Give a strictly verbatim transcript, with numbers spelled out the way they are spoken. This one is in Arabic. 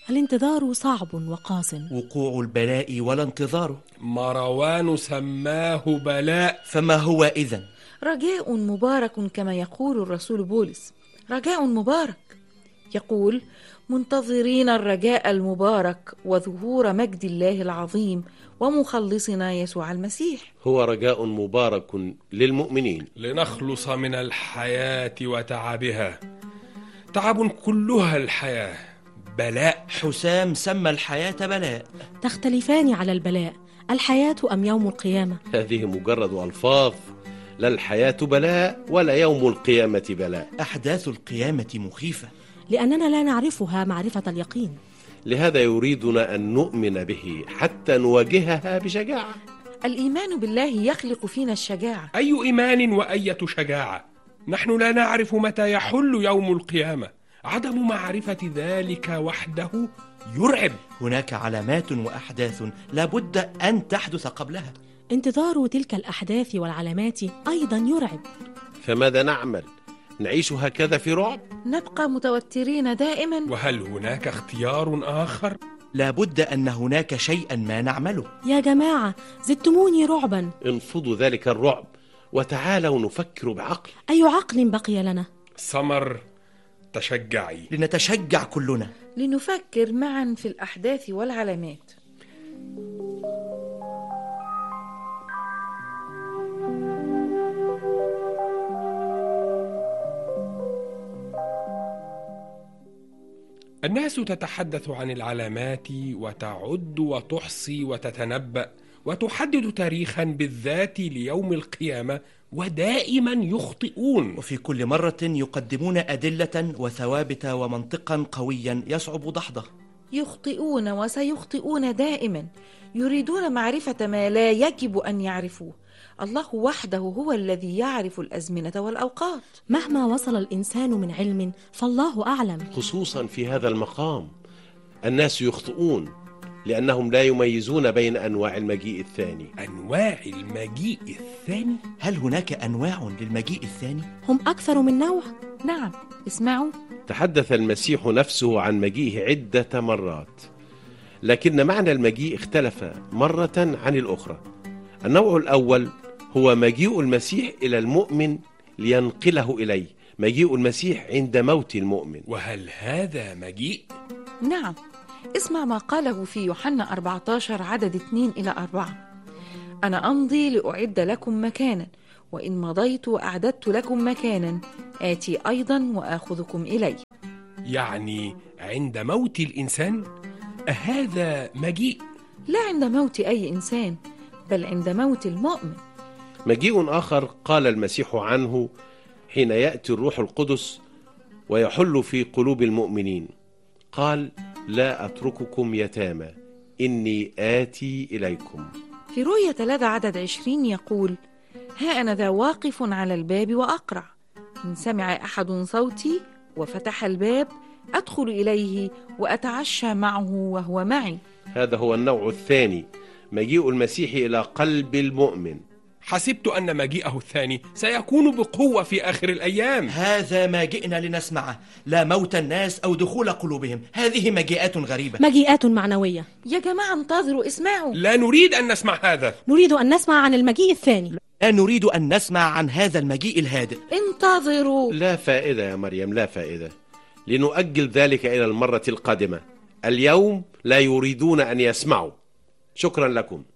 الانتظار صعب وقاس. وقوع البلاء ولا انتظاره. مروان سماه بلاء، فما هو إذن؟ رجاء مبارك كما يقول الرسول بولس، رجاء مبارك. يقول: منتظرين الرجاء المبارك وظهور مجد الله العظيم ومخلصنا يسوع المسيح. هو رجاء مبارك للمؤمنين، لنخلص من الحياة وتعبها. تعب كلها الحياة، بلاء. حسام سمى الحياة بلاء. تختلفان على البلاء، الحياة أم يوم القيامة؟ هذه مجرد ألفاظ، لا الحياة بلاء ولا يوم القيامة بلاء. أحداث القيامة مخيفة لأننا لا نعرفها معرفة اليقين، لهذا يريدنا أن نؤمن به حتى نواجهها بشجاعة. الإيمان بالله يخلق فينا الشجاعة. أي إيمان وأية شجاعة؟ نحن لا نعرف متى يحل يوم القيامة. عدم معرفة ذلك وحده يرعب. هناك علامات وأحداث لابد أن تحدث قبلها. انتظار تلك الأحداث والعلامات أيضا يرعب. فماذا نعمل؟ نعيش هكذا في رعب؟ نبقى متوترين دائما؟ وهل هناك اختيار آخر؟ لابد أن هناك شيئا ما نعمله. يا جماعة زدتموني رعبا. انفضوا ذلك الرعب وتعالوا نفكر بعقل. أي عقل بقي لنا؟ سمر، تشجعي. لنتشجع كلنا، لنفكر معا في الأحداث والعلامات. الناس تتحدث عن العلامات وتعد وتحصي وتتنبأ وتحدد تاريخا بالذات ليوم القيامة، ودائما يخطئون. وفي كل مرة يقدمون أدلة وثوابت ومنطقا قويا يصعب دحضه. يخطئون وسيخطئون دائما، يريدون معرفة ما لا يجب أن يعرفوه. الله وحده هو الذي يعرف الأزمنة والأوقات. مهما وصل الإنسان من علم فالله أعلم. خصوصا في هذا المقام الناس يخطئون لأنهم لا يميزون بين أنواع المجيء الثاني. أنواع المجيء الثاني؟ هل هناك أنواع للمجيء الثاني؟ هم أكثر من نوع؟ نعم، اسمعوا. تحدث المسيح نفسه عن مجيئه عدة مرات، لكن معنى المجيء اختلف مرة عن الأخرى. النوع الأول هو مجيء المسيح إلى المؤمن لينقله إليه، مجيء المسيح عند موت المؤمن. وهل هذا مجيء؟ نعم، اسمع ما قاله في يوحنا أربعة عشر عدد اثنين إلى أربعة: أنا أمضي لأعد لكم مكانا، وإن مضيت وأعددت لكم مكانا آتي أيضا وآخذكم إلي. يعني عند موت الإنسان؟ أهذا مجيء؟ لا عند موت أي إنسان، بل عند موت المؤمن. مجيء آخر قال المسيح عنه حين يأتي الروح القدس ويحل في قلوب المؤمنين، قال: لا أترككم يتامى، إني آتي إليكم. في رؤيا ثلاثة عدد عشرين يقول: ها أنا ذا واقف على الباب وأقرع، إن سمع أحد صوتي وفتح الباب أدخل إليه وأتعشى معه وهو معي. هذا هو النوع الثاني، مجيء المسيح إلى قلب المؤمن. حسبت أن مجيئه الثاني سيكون بقوة في آخر الأيام. هذا ما جئنا لنسمعه، لا موت الناس أو دخول قلوبهم. هذه مجيئات غريبة، مجيئات معنوية. يا جماعة انتظروا، اسمعوا. لا نريد أن نسمع هذا، نريد أن نسمع عن المجيء الثاني. لا نريد أن نسمع عن هذا المجيء الهادئ. انتظروا. لا فائدة يا مريم، لا فائدة. لنؤجل ذلك إلى المرة القادمة. اليوم لا يريدون أن يسمعوا. شكرا لكم.